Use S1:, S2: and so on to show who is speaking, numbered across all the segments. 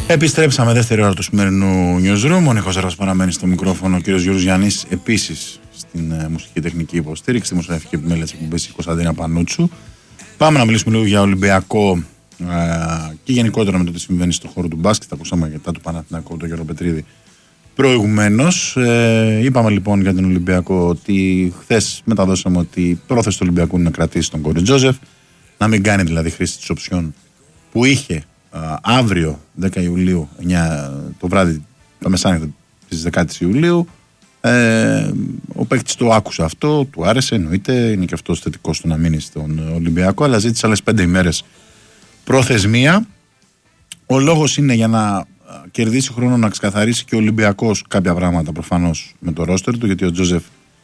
S1: Επιστρέψαμε δεύτερη ώρα του σημερινού newsroom. Ο Νίκος Ζέρβας παραμένει στο μικρόφωνο. Ο κύριος Γιώργος Γιάννης επίσης στην μουσική τεχνική υποστήριξη, στη δημοσιογραφική επιμέλεια της εκπομπής η Κωνσταντίνα Πανούτσου. Πάμε να μιλήσουμε λίγο για Ολυμπιακό και γενικότερα με το τι συμβαίνει στον χώρο του μπάσκετ. Τα ακούσαμε μετά του Παναθηναϊκού, τον Γιώργο Πετρίδη προηγουμένως. Είπαμε λοιπόν για τον Ολυμπιακό ότι χθες μεταδώσαμε ότι η πρόθεση του Ολυμπιακού είναι να κρατήσει τον Κόρι Τζόζεφ, να μην κάνει δηλαδή χρήση της οψιών που είχε αύριο 10 Ιουλίου, 9 το βράδυ, τα μεσάνυχτα της 10 Ιουλίου. Ο παίκτης το άκουσε αυτό, του άρεσε, εννοείται, είναι και αυτός θετικός στο να μείνει στον Ολυμπιακό, αλλά ζήτησε άλλες 5 ημέρες προθεσμία. Ο λόγος είναι για να κερδίσει χρόνο να ξεκαθαρίσει και ο Ολυμπιακός κάποια πράγματα προφανώς με το ρόστερ του, γιατί ο Τζόζεφ,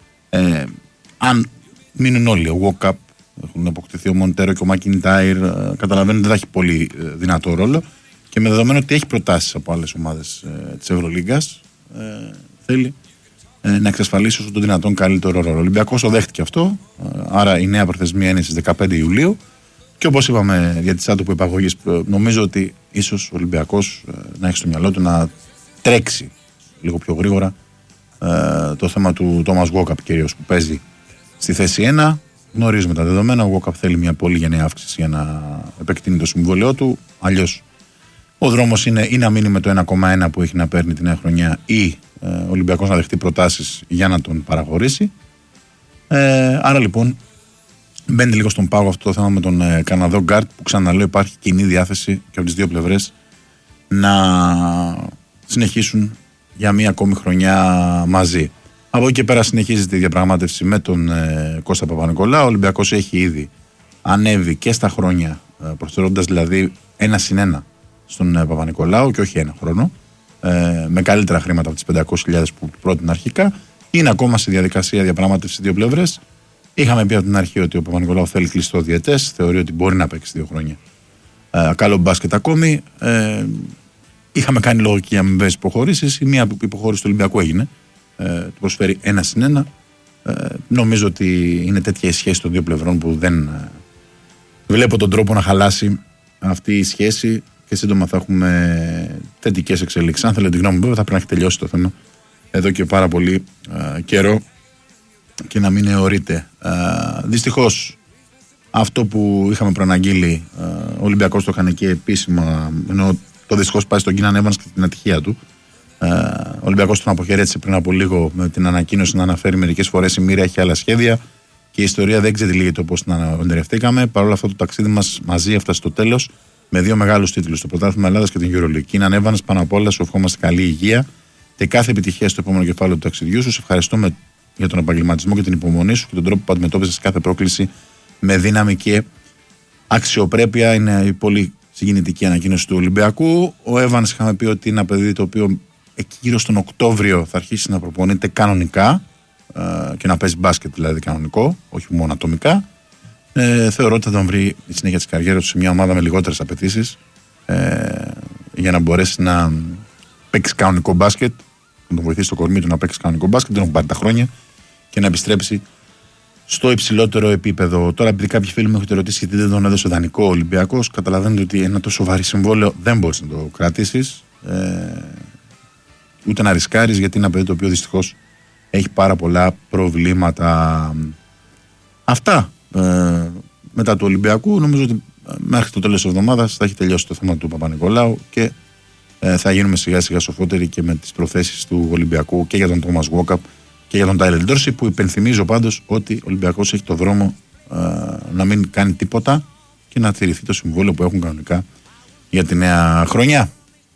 S1: αν μείνουν όλοι, ο Walkup, έχουν αποκτηθεί ο Μοντέρο και ο Μακιντάιρ, καταλαβαίνουν ότι δεν θα έχει πολύ δυνατό ρόλο, και με δεδομένο ότι έχει προτάσεις από άλλες ομάδες της Ευρωλίγκας, θέλει να εξασφαλίσει όσο το δυνατόν καλύτερο ρόλο. Ο Ολυμπιακός το δέχτηκε αυτό, άρα η νέα προθεσμία είναι στις 15 Ιουλίου. Και όπως είπαμε για τις άτομο υπαγωγής, νομίζω ότι ίσως ο Ολυμπιακός να έχει στο μυαλό του να τρέξει λίγο πιο γρήγορα το θέμα του Τόμας Walkup κυρίως, που παίζει στη θέση 1. Γνωρίζουμε τα δεδομένα. Ο Walkup θέλει μια πολύ γενναία αύξηση για να επεκτείνει το συμβόλαιό του. Αλλιώς ο δρόμος είναι ή να μείνει με το 1,1 που έχει να παίρνει τη νέα χρονιά, ή ο Ολυμπιακός να δεχτεί προτάσεις για να τον παραχωρήσει. Άρα λοιπόν μπαίνει λίγο στον πάγο αυτό το θέμα με τον Καναδό Γκάρτ, που ξαναλέω υπάρχει κοινή διάθεση και από τις δύο πλευρές να συνεχίσουν για μία ακόμη χρονιά μαζί. Από εκεί και πέρα συνεχίζεται η διαπραγμάτευση με τον Κώστα Παπα-Νικολάου. Ο Ολυμπιακός έχει ήδη ανέβει και στα χρόνια, προσθέτοντας δηλαδή 1+1 στον Παπα-Νικολάου και όχι ένα χρόνο, με καλύτερα χρήματα από τις 500.000 που πρότεινε αρχικά. Είναι ακόμα στη διαδικασία διαπραγμάτευση δύο πλευρές. Είχαμε πει από την αρχή ότι ο Παπα-Νικολάου θέλει κλειστό διαιτές, θεωρεί ότι μπορεί να παίξει 2 χρόνια καλό μπάσκετ ακόμη. Είχαμε κάνει λογική αμοιβές υποχωρήσεις. Η μία υποχώρηση του Ολυμπιακού έγινε. Του προσφέρει 1+1. Νομίζω ότι είναι τέτοια η σχέση των δύο πλευρών που δεν βλέπω τον τρόπο να χαλάσει αυτή η σχέση, και σύντομα θα έχουμε θετικές εξελίξεις. Αν θέλετε τη γνώμη μου, βέβαια, θα πρέπει να έχει τελειώσει το θέμα εδώ και πάρα πολύ καιρό και να μην αιωρείται. Δυστυχώς αυτό που είχαμε προαναγγείλει, ο Ολυμπιακός το έκανε και επίσημα, ενώ το δυστυχώς πάει στον Κίναν Εύανς και την ατυχία του. Ο Ολυμπιακός τον αποχαιρέτησε πριν από λίγο με την ανακοίνωση να αναφέρει μερικές φορές η μοίρα έχει άλλα σχέδια και η ιστορία δεν ξετυλίγεται όπως την ονειρευτήκαμε. Παρ' όλα αυτό το ταξίδι μας μαζί έφτασε στο τέλος με 2 μεγάλους τίτλους, το Πρωτάθλημα Ελλάδας και την EuroLeague. Κίναν Εύανς, πάνω απ' όλα σου ευχόμαστε καλή υγεία και κάθε επιτυχία στο επόμενο κεφάλαιο του ταξιδιού σου. Σε ευχαριστούμε για τον επαγγελματισμό και την υπομονή σου και τον τρόπο που αντιμετώπιζες κάθε πρόκληση με δύναμη και αξιοπρέπεια. Είναι η πολύ συγκινητική ανακοίνωση του Ολυμπιακού. Ο Εύανς, είχαμε πει ότι είναι ένα παιδί το οποίο εκεί γύρω στον Οκτώβριο θα αρχίσει να προπονείται κανονικά και να παίζει μπάσκετ, δηλαδή κανονικό, όχι μόνο ατομικά. Θεωρώ ότι θα τον βρει η συνέχεια της καριέρας του σε μια ομάδα με λιγότερες απαιτήσεις για να μπορέσει να παίξει κανονικό μπάσκετ, να τον βοηθήσει το κορμί του να παίξει κανονικό μπάσκετ, δεν έχουν πάρει τα χρόνια, και να επιστρέψει στο υψηλότερο επίπεδο. Τώρα, επειδή κάποιοι φίλοι μου έχετε ρωτήσει γιατί δεν τον έδωσε δανεικό ο Ολυμπιακός, καταλαβαίνετε ότι ένα τόσο βαρύ συμβόλαιο δεν μπορείς να το κρατήσεις, ούτε να ρισκάρεις, γιατί είναι ένα παιδί το οποίο δυστυχώς έχει πάρα πολλά προβλήματα. Αυτά μετά του Ολυμπιακού. Νομίζω ότι μέχρι το τέλος της εβδομάδας θα έχει τελειώσει το θέμα του Παπα-Νικολάου και θα γίνουμε σιγά σιγά σοφότεροι και με τις προθέσεις του Ολυμπιακού και για τον Τόμας Walkup και για τον Τάιλερ Ντόρση, που υπενθυμίζω πάντως ότι ο Ολυμπιακός έχει το δρόμο να μην κάνει τίποτα και να τηρηθεί το συμβόλαιο που έχουν κανονικά για τη νέα χρονιά.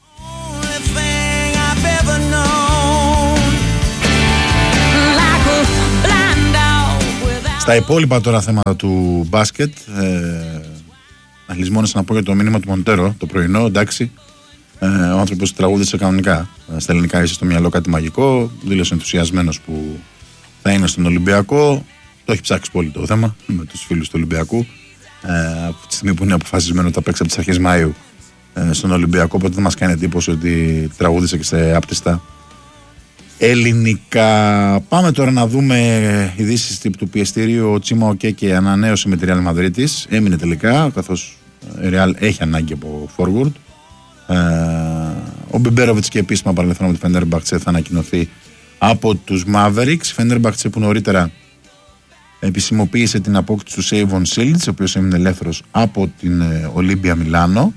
S1: Στα υπόλοιπα τώρα θέματα του μπάσκετ, να λησμόνεσαι να πω για το μήνυμα του Μοντέρο το πρωινό. Εντάξει, ο άνθρωπος τραγούδισε κανονικά στα ελληνικά, είσαι στο μυαλό κάτι μαγικό. Δήλωσε ενθουσιασμένος που θα είναι στον Ολυμπιακό. Το έχει ψάξει πολύ το θέμα με τους φίλους του Ολυμπιακού. Από τη στιγμή που είναι αποφασισμένο ότι θα παίξει από τις αρχές Μαΐου στον Ολυμπιακό, οπότε δεν μας κάνει εντύπωση ότι τραγούδισε και σε άπτυστα ελληνικά. Πάμε τώρα να δούμε ειδήσεις του πιεστηρίου. Ο Τσίμα Οκέκε ανανέωσε με τη Real Madrid, έμεινε τελικά, καθώς η Real έχει ανάγκη από forward. Ο Μπιμπέροβιτς και επίσημα παρελθόν από τη Φενέρμπαχτσε θα ανακοινωθεί από τους Mavericks. Η Φενέρμπαχτσε που νωρίτερα επισημοποίησε την απόκτηση του Σέιβον Σίλτς, ο οποίος έμεινε ελεύθερος από την Ολύμπια Μιλάνο.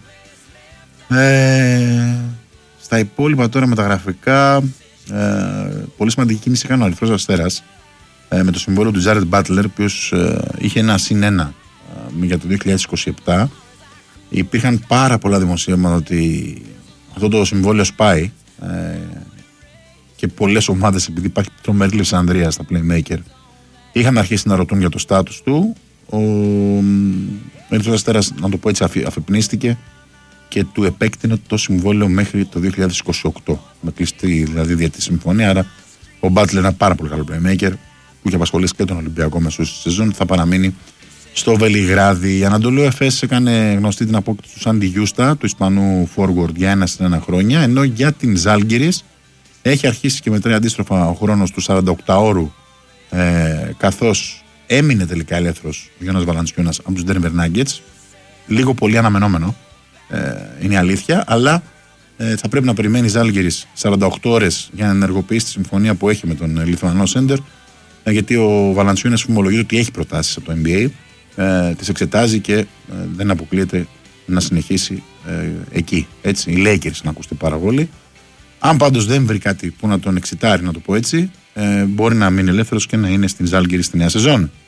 S1: Στα υπόλοιπα τώρα μεταγραφικά, πολύ σημαντική κίνηση έκανε ο Ερυθρός Αστέρας με το συμβόλαιο του Τζάρετ Μπάτλερ, ο οποίος είχε ένα +1 για το 2027. Υπήρχαν πάρα πολλά δημοσίευματα ότι αυτό το συμβόλαιο σπάει και πολλές ομάδες, επειδή υπάρχει τρομερή Λευσανδρία στα playmaker, είχαν αρχίσει να ρωτούν για το στάτους του. Ο Ερυθρός Αστέρας, να το πω έτσι, αφεπνίστηκε και του επέκτηνε το συμβόλαιο μέχρι το 2028 με κλειστή δηλαδή διετή συμφωνία. Άρα ο Μπάτλερ, ένα πάρα πολύ καλό playmaker που είχε απασχολήσει και τον Ολυμπιακό μεσούς στη σεζόν, θα παραμείνει στο Βελιγράδι. Η Ανατολού Εφές έκανε γνωστή την απόκτηση του Σάντι Γιούστα, του Ισπανού forward, για 1 χρόνια, ενώ για την Ζάλγκιρις έχει αρχίσει και μετράει αντίστροφα ο χρόνος του 48ωρου, καθώς έμεινε τελικά ελεύθερος ο Γιώνας Valanciunas από τους Denver Nuggets. Λίγο πολύ αναμενόμενο, είναι η αλήθεια, αλλά θα πρέπει να περιμένει η Ζάλγκιρις 48 ώρες για να ενεργοποιήσει τη συμφωνία που έχει με τον Λιθουανό Σέντερ, γιατί ο Valanciunas φημολογείται ότι έχει προτάσεις από το NBA, τις εξετάζει και δεν αποκλείεται να συνεχίσει εκεί. Έτσι, οι Lakers να ακουστεί πάρα πολύ. Αν πάντως δεν βρει κάτι που να τον εξητάρει, να το πω έτσι, μπορεί να μείνει ελεύθερος και να είναι στην Ζάλγκιρις στη νέα σεζόν.